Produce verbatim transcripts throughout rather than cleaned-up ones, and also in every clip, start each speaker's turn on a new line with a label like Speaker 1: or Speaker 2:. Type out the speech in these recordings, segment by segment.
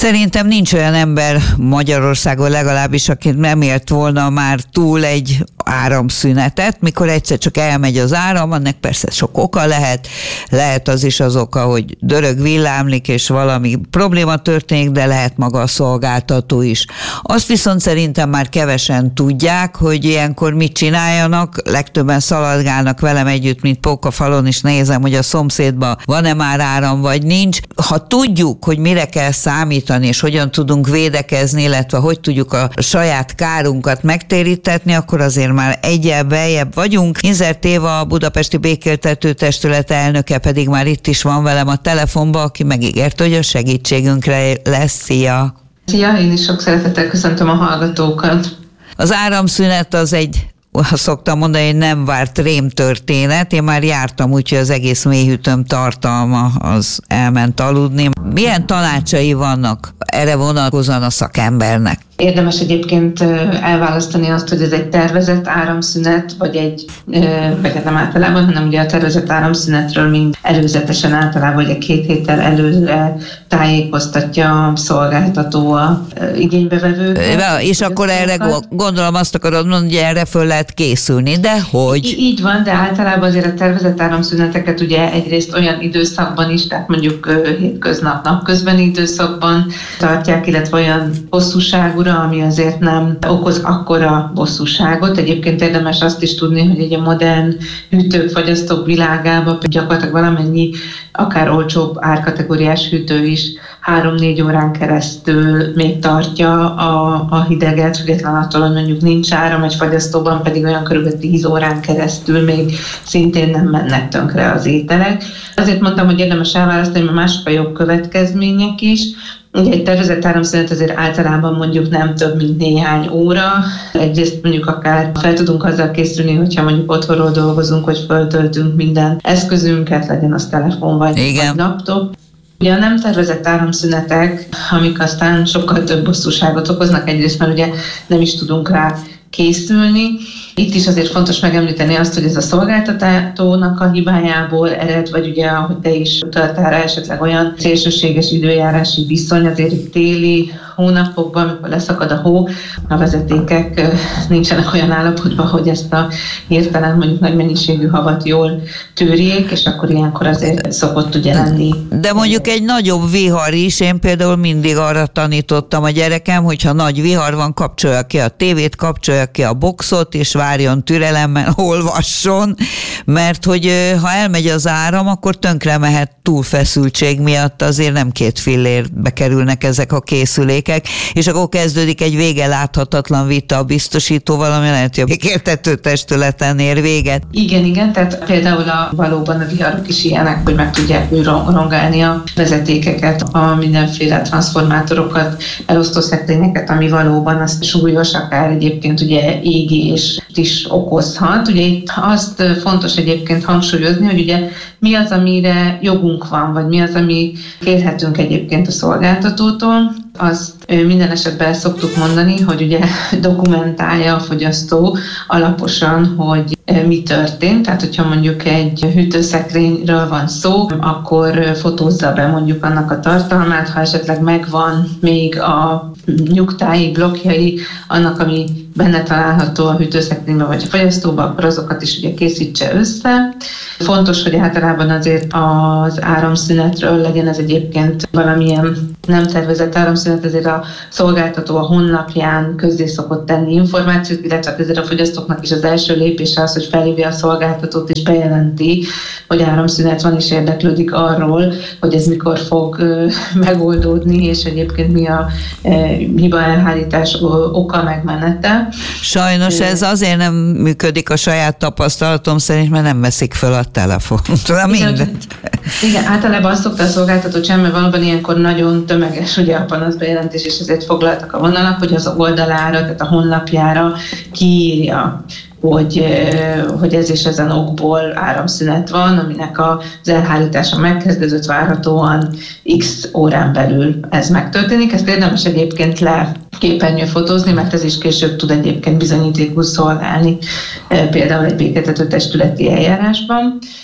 Speaker 1: Szerintem nincs olyan ember Magyarországon legalábbis, aki nem élt volna már túl egy áramszünetet, mikor egyszer csak elmegy az áram, annak persze sok oka lehet, lehet az is az oka, hogy dörög, villámlik, és valami probléma történik, de lehet maga a szolgáltató is. Azt viszont szerintem már kevesen tudják, hogy ilyenkor mit csináljanak, legtöbben szaladgálnak velem együtt, mint pókafalon, és nézem, hogy a szomszédban van-e már áram, vagy nincs. Ha tudjuk, hogy mire kell számítani, és hogyan tudunk védekezni, illetve hogy tudjuk a saját kárunkat megtérítetni, akkor azért már egyel beljebb vagyunk. Inzert Éva, a Budapesti Békéltető Testület elnöke pedig már itt is van velem a telefonban, aki megígért, hogy a segítségünkre lesz. Szia!
Speaker 2: Szia, én is sok szeretettel köszöntöm a hallgatókat.
Speaker 1: Az áramszünet az egy, azt szoktam mondani, hogy nem várt rémtörténet. Én már jártam, úgyhogy az egész mélyhűtőm tartalma az elment aludni. Milyen tanácsai vannak erre vonatkozóan a szakembernek?
Speaker 2: Érdemes egyébként elválasztani azt, hogy ez egy tervezett áramszünet, vagy egy, vagy nem általában, hanem ugye a tervezett áramszünetről mind előzetesen általában ugye két héttel előre tájékoztatja a szolgáltató a igénybevevőket.
Speaker 1: És akkor erre gondolom azt akarod mondani, hogy erre föl lehet készülni, de hogy?
Speaker 2: Í- így van, de általában azért a tervezett áramszüneteket ugye egyrészt olyan időszakban is, tehát mondjuk hétköznap, napközbeni időszakban tartják, illetve olyan hosszúságú, ami azért nem okoz akkora bosszúságot. Egyébként érdemes azt is tudni, hogy egy a modern hűtők, fagyasztók világában gyakorlatilag valamennyi, akár olcsóbb árkategóriás hűtő is három-négy órán keresztül még tartja a, a hideget, független attól, hogy mondjuk nincs áram, egy fagyasztóban pedig olyan körülbelül tíz órán keresztül még szintén nem mennek tönkre az ételek. Azért mondtam, hogy érdemes elválasztani, mert mások a jobb következmények is. Ugye egy tervezett áramszünet azért általában mondjuk nem több, mint néhány óra. Egyrészt mondjuk akár fel tudunk azzal készülni, hogyha mondjuk otthonról dolgozunk, hogy föltöltünk minden eszközünket, legyen az telefon vagy, vagy laptop. Ugye a nem tervezett áramszünetek, amik aztán sokkal több bosszúságot okoznak, egyrészt mert ugye nem is tudunk rá készülni. Itt is azért fontos megemlíteni azt, hogy ez a szolgáltatónak a hibájából ered, vagy ugye, ahogy te is utaltál rá, esetleg olyan szélsőséges időjárási viszony, azért itt téli hónapokban, amikor leszakad a hó, a vezetékek nincsenek olyan állapotban, hogy ezt a hirtelen mondjuk nagy mennyiségű havat jól tűrjék, és akkor ilyenkor azért szokott ugye lenni.
Speaker 1: De mondjuk egy nagyobb vihar is, én például mindig arra tanítottam a gyerekem, hogyha nagy vihar van, kapcsolja ki a tévét, kapcsolja ki a boxot, és várjon türelemmel, olvasson, mert hogy ha elmegy az áram, akkor tönkre mehet túlfeszültség miatt, azért nem két fillérbe kerülnek ezek a készülékek, és akkor kezdődik egy vége láthatatlan vita a biztosítóval, ami lehet, hogy a Békéltető Testületen ér véget.
Speaker 2: Igen, igen, tehát például a, valóban a viharok is ilyenek, hogy meg tudják rongálni a vezetékeket, a mindenféle transformátorokat, elosztószekrényeket, ami valóban az súlyos, akár egyébként ugye égés is okozhat. Ugye itt azt fontos egyébként hangsúlyozni, hogy ugye mi az, amire jogunk van, vagy mi az, ami kérhetünk egyébként a szolgáltatótól. Azt minden esetben szoktuk mondani, hogy ugye dokumentálja a fogyasztó alaposan, hogy mi történt. Tehát, hogyha mondjuk egy hűtőszekrényről van szó, akkor fotózza be mondjuk annak a tartalmát, ha esetleg megvan még a nyugtái, blokkjai annak, ami benne található a hűtőszekrényben vagy a fagyasztóban, akkor azokat is ugye készítse össze. Fontos, hogy általában azért az áramszünetről legyen ez egyébként valamilyen nem tervezett áramszünet, ezért a szolgáltató a honlapján közzé szokott tenni információt, illetve ezért a fogyasztóknak is az első lépése az, hogy felhívja a szolgáltatót és bejelenti, hogy áramszünet van, és érdeklődik arról, hogy ez mikor fog megoldódni, és egyébként mi a hiba elhárítás oka, megmenete.
Speaker 1: Sajnos ez azért nem működik a saját tapasztalatom szerint, mert nem veszik fel a telefont.
Speaker 2: Igen, igen, általában azt szokta a szolgáltató sem, mert valóban ilyenkor nagyon tömeges ugye a panaszbejelentés, és ezért foglaltak a vonalak, hogy az oldalára, tehát a honlapjára kiírja, hogy, hogy ez és ezen okból áramszünet van, aminek az elhárítása megkezdődött, várhatóan x órán belül ez megtörténik. Ezt érdemes egyébként le képernyőfotózni, mert ez is később tud egyébként bizonyítékul szolgálni, például egy békéltető testületi eljárásban.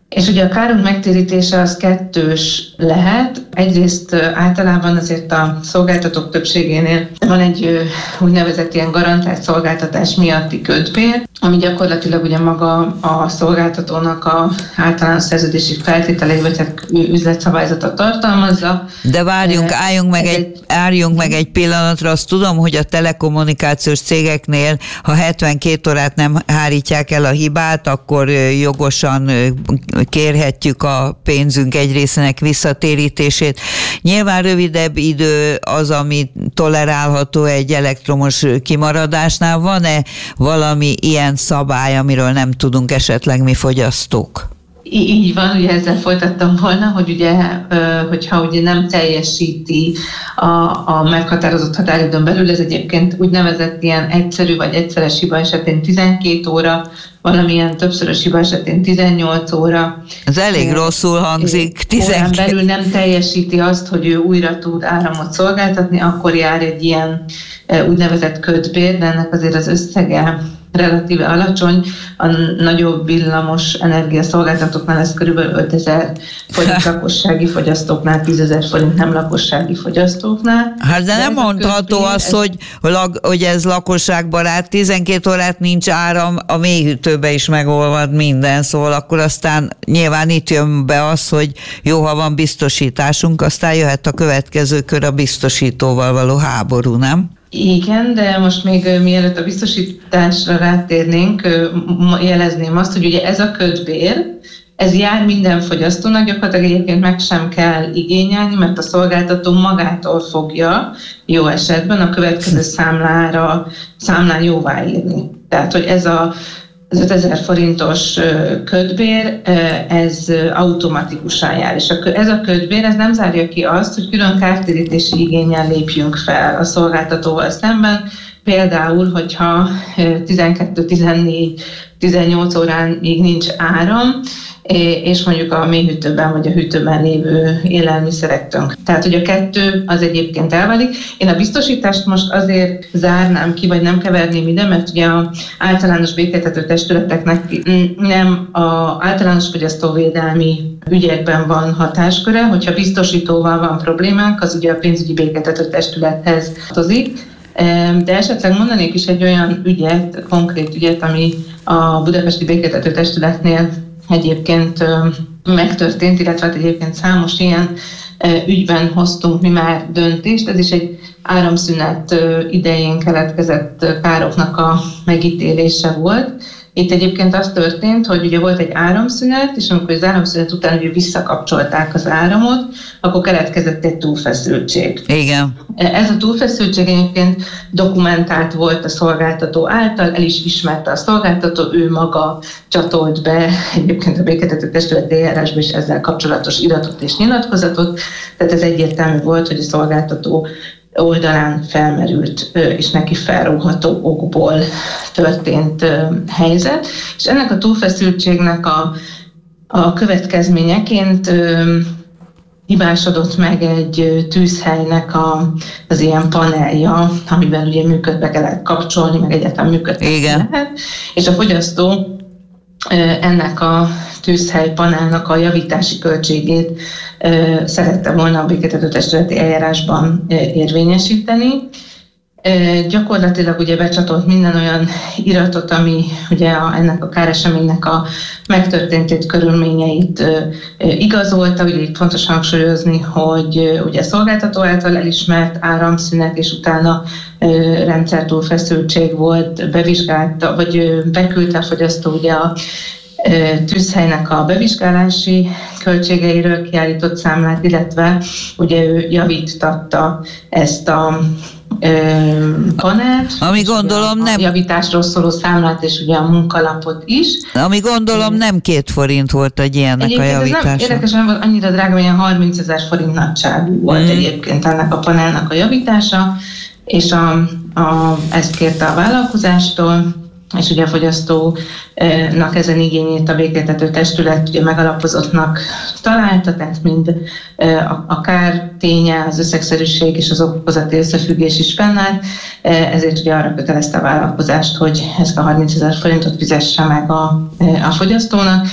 Speaker 2: És ugye a kárunk megtérítése az kettős lehet. Egyrészt általában azért a szolgáltatók többségénél van egy úgynevezett ilyen garantált szolgáltatás miatti kötbér, ami gyakorlatilag ugye maga a szolgáltatónak a általános szerződési feltételei, vagy hát üzletszabályzata tartalmazza.
Speaker 1: De várjunk, álljunk meg, egy, álljunk meg egy pillanatra, azt tudom, hogy a telekommunikációs cégeknél, ha hetvenkét órát nem hárítják el a hibát, akkor jogosan kérhetjük a pénzünk egy részének visszatérítését. Nyilván rövidebb idő az, ami tolerálható egy elektromos kimaradásnál. Van-e valami ilyen szabály, amiről nem tudunk esetleg mi fogyasztók?
Speaker 2: Így van, ugye ezzel folytattam volna, hogy ugye, hogyha ugye nem teljesíti a, a meghatározott határidőn belül, ez egyébként úgynevezett ilyen egyszerű vagy egyszeres hiba esetén tizenkét óra, valamilyen többszörös hiba esetén tizennyolc óra.
Speaker 1: Ez elég rosszul hangzik.
Speaker 2: tizenkét órán belül nem teljesíti azt, hogy ő újra tud áramot szolgáltatni, akkor jár egy ilyen úgynevezett kötbér, de ennek azért az összege relatíve alacsony, a nagyobb villamos energiaszolgáltatóknál ez körülbelül ötezer forint lakossági fogyasztóknál, tízezer forint nem lakossági fogyasztóknál.
Speaker 1: Hát de, de nem mondható az, ez... hogy, hogy ez lakosságbarát, tizenkét órát nincs áram, a mélyhűtőbe is megolvad minden, szóval akkor aztán nyilván itt jön be az, hogy jó, ha van biztosításunk, aztán jöhet a következő kör, a biztosítóval való háború, nem?
Speaker 2: Igen, de most még mielőtt a biztosításra rátérnénk, jelezném azt, hogy ugye ez a kötbér, ez jár minden fogyasztónak, gyakorlatilag egyébként meg sem kell igényelni, mert a szolgáltató magától fogja jó esetben a következő számlára, számlán jóváírni. Tehát, hogy ez a az ötezer forintos kötbér, ez automatikusan jár. És ez a kötbér, ez nem zárja ki azt, hogy külön kártérítési igénnyel lépjünk fel a szolgáltatóval szemben. Például, hogyha tizenkettő, tizennégy, tizennyolc órán még nincs áram, és mondjuk a mélyhűtőben vagy a hűtőben lévő élelmiszerek tönk. Tehát, hogy a kettő az egyébként elválik. Én a biztosítást most azért zárnám ki, vagy nem keverném ide, mert ugye az általános békéltető testületeknek nem az általános fogyasztóvédelmi ügyekben van hatásköre, hogyha biztosítóval van problémánk, az ugye a pénzügyi békéltető testülethez tartozik. De esetleg mondanék is egy olyan ügyet, konkrét ügyet, ami a Budapesti Békéltető Testületnél egyébként megtörtént, illetve egyébként számos ilyen ügyben hoztunk mi már döntést. Ez is egy áramszünet idején keletkezett károknak a megítélése volt. Itt egyébként az történt, hogy ugye volt egy áramszünet, és amikor az áramszünet után ugye visszakapcsolták az áramot, akkor keletkezett egy túlfeszültség.
Speaker 1: Igen.
Speaker 2: Ez a túlfeszültség egyébként dokumentált volt a szolgáltató által, el is ismerte a szolgáltató, ő maga csatolt be egyébként a békéltető testület eljárásba is ezzel kapcsolatos iratot és nyilatkozatot, tehát ez egyértelmű volt, hogy a szolgáltató oldalán felmerült és neki felróható okból történt helyzet. És ennek a túlfeszültségnek a, a következményeként hibásodott meg egy tűzhelynek a, az ilyen panelja, amiben ugye működbe kellett kapcsolni, meg egyáltalán működni lehet. És a fogyasztó ennek a tűzhely panelnak a javítási költségét szerette volna a békéltető testületi eljárásban érvényesíteni. Gyakorlatilag ugye becsatolt minden olyan iratot, ami ugye a, ennek a káreseménynek a megtörténtét, körülményeit igazolta. Ugye itt fontos hangsúlyozni, hogy ugye szolgáltató által elismert áramszünet, és utána rendszertúlfeszültség volt, bevizsgálta, vagy beküldte a fogyasztó ugye a tűzhelynek a bevizsgálási költségeiről kiállított számlát, illetve ugye ő javítatta ezt a panelt,
Speaker 1: ami gondolom
Speaker 2: a
Speaker 1: nem
Speaker 2: javításról szóló számlát, és ugye a munkalapot is.
Speaker 1: Ami gondolom nem két forint volt egy ilyennek egyébként a javítása.
Speaker 2: Ez nem, érdekesen volt annyira drága, hogy ilyen harmincezer forint nagyságú volt mm. egyébként ennek a panelnak a javítása, és a, a, ezt kérte a vállalkozástól, és ugye a fogyasztónak ezen igényét a békéltető testület ugye megalapozottnak találta, tehát mind a kár ténye, az összegszerűség és az okozati összefüggés is fennállt, ezért ugye arra kötelezte a vállalkozást, hogy ezt a harmincezer forintot fizesse meg a, a fogyasztónak.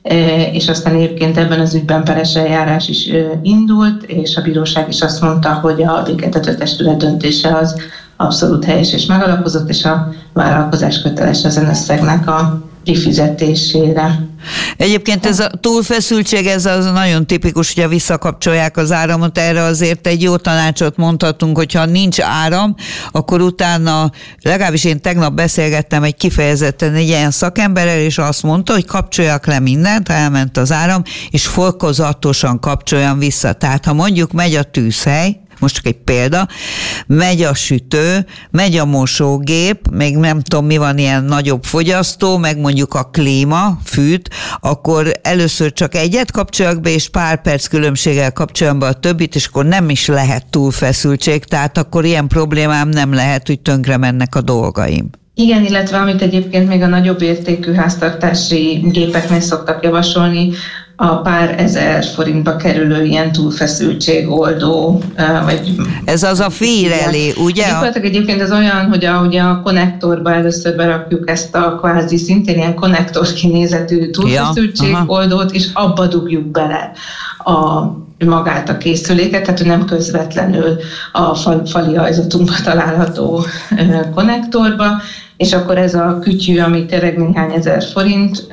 Speaker 2: és aztán egyébként ebben az ügyben peres eljárás is indult, és a bíróság is azt mondta, hogy a békéltető testület döntése az abszolút helyes és megalapozott, és a vállalkozás köteles ezen összegnek a kifizetésére.
Speaker 1: Egyébként ez a túlfeszültség, ez az nagyon tipikus, hogy visszakapcsolják az áramot, erre azért egy jó tanácsot mondhatunk, hogyha nincs áram, akkor utána, legalábbis én tegnap beszélgettem egy kifejezetten egy ilyen szakemberrel, és azt mondta, hogy kapcsoljak le mindent, ha elment az áram, és fokozatosan kapcsoljam vissza. Tehát ha mondjuk megy a tűzhely, most csak egy példa, megy a sütő, megy a mosógép, még nem tudom mi van ilyen nagyobb fogyasztó, meg mondjuk a klíma, fűt, akkor először csak egyet kapcsoljak be, és pár perc különbséggel kapcsoljam be a többit, és akkor nem is lehet túlfeszültség, tehát akkor ilyen problémám nem lehet, hogy tönkre mennek a dolgaim.
Speaker 2: Igen, illetve amit egyébként még a nagyobb értékű háztartási gépeknél szoktak javasolni, a pár ezer forintba kerülő ilyen túlfeszültségoldó. Vagy
Speaker 1: ez az a félrelé, ugye?
Speaker 2: Gyakorlatilag egyébként ez olyan, hogy a, ugye a konnektorba először berakjuk ezt a kvázi szintén ilyen konnektor kinézetű túlfeszültségoldót, ja, és abba dugjuk bele a magát a készüléket, tehát nem közvetlenül a fal, fali ajzatunkba található konnektorba, és akkor ez a kütyű, ami tényleg néhány ezer forint,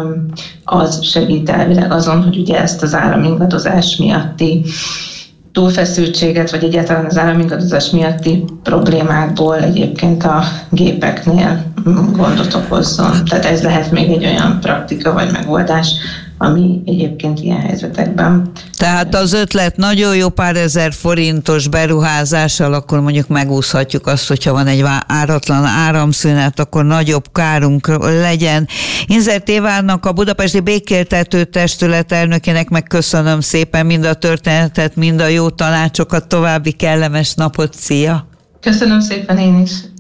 Speaker 2: az segít elvileg azon, hogy ugye ezt az áramingadozás miatti túlfeszültséget, vagy egyáltalán az áramingadozás miatti problémákból egyébként a gépeknél gondot okozzon. Tehát ez lehet még egy olyan praktika vagy megoldás, ami egyébként ilyen helyzetekben.
Speaker 1: Tehát az ötlet nagyon jó, pár ezer forintos beruházással, akkor mondjuk megúszhatjuk azt, hogyha van egy áratlan áramszünet, akkor nagyobb kárunk legyen. Inzert Évának, a Budapesti Békéltető Testület elnökének megköszönöm szépen mind a történetet, mind a jó tanácsokat, további kellemes napot, szia!
Speaker 2: Köszönöm szépen én is!